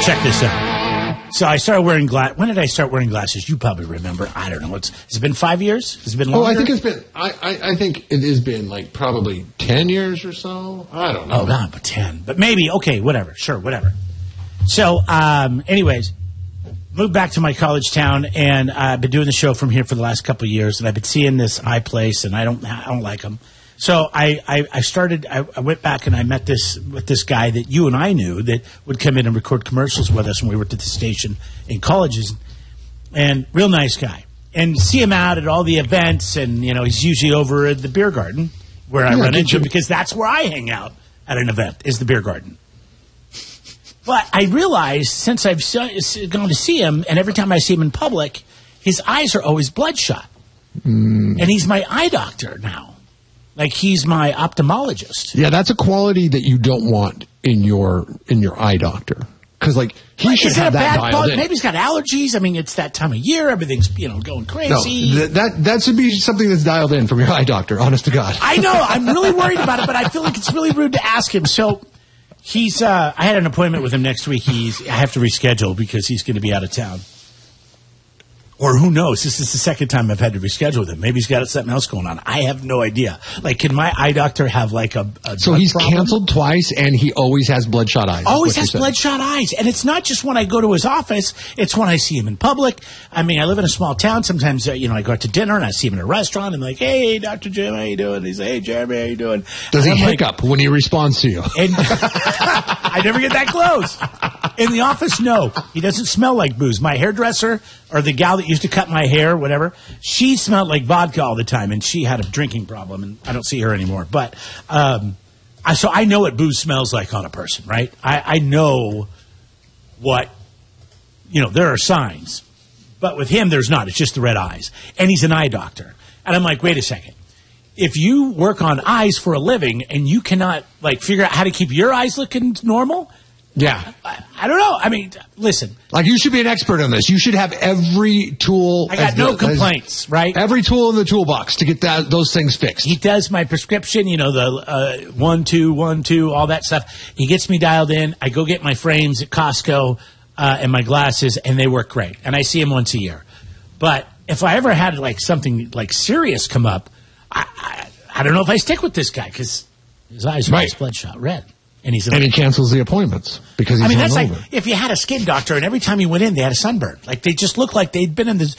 check this out. So I started wearing glasses. When did I start wearing glasses? You probably remember. I don't know. Has it been 5 years? Has it been longer? I think it's been. I think it has been like probably 10 years or so. I don't know. Oh, not but 10, but maybe. Okay, whatever. Sure, whatever. So, anyways, moved back to my college town, and I've been doing the show from here for the last couple of years, and I've been seeing this eye place, and I don't like them. So I went back and I met with this guy that you and I knew that would come in and record commercials with us when we worked at the station in colleges, and real nice guy. And see him out at all the events, and he's usually over at the beer garden where I run into him because that's where I hang out at an event is the beer garden. But I realized since I've gone to see him, and every time I see him in public, his eyes are always bloodshot, and he's my eye doctor now. Like he's my ophthalmologist. Yeah, that's a quality that you don't want in your eye doctor. Because he should have that dialed in. Maybe he's got allergies. I mean, it's that time of year. Everything's going crazy. No, that should be something that's dialed in from your eye doctor. Honest to God. I know. I'm really worried about it, but I feel like it's really rude to ask him. So he's. I had an appointment with him next week. I have to reschedule because he's going to be out of town. Or who knows? This is the second time I've had to reschedule with him. Maybe he's got something else going on. I have no idea. Can my eye doctor have a So he's problem? canceled twice, and he always has bloodshot eyes. Always has bloodshot eyes. And it's not just when I go to his office. It's when I see him in public. I mean, I live in a small town. Sometimes, I go out to dinner, and I see him in a restaurant. I'm like, hey, Dr. Jim, how you doing? He's like, hey, Jeremy, how you doing? Does he hiccup when he responds to you? And I never get that close. In the office, no. He doesn't smell like booze. My hairdresser, or the gal that used to cut my hair, whatever, she smelled like vodka all the time, and she had a drinking problem, and I don't see her anymore. But so I know what booze smells like on a person, right? I know what, there are signs. But with him, there's not. It's just the red eyes. And he's an eye doctor. And I'm like, wait a second. If you work on eyes for a living and you cannot, figure out how to keep your eyes looking normal... Yeah. I don't know. I mean, listen. You should be an expert on this. You should have every tool. I got no complaints, right? Every tool in the toolbox to get those things fixed. He does my prescription, the 1, 2, 1, 2, all that stuff. He gets me dialed in. I go get my frames at Costco and my glasses, and they work great. And I see him once a year. But if I ever had something serious come up, I don't know if I stick with this guy because his eyes are always bloodshot red. And he cancels the appointments because he's that's hungover. if you had a skin doctor and every time you went in, they had a sunburn. They just looked like they'd been in the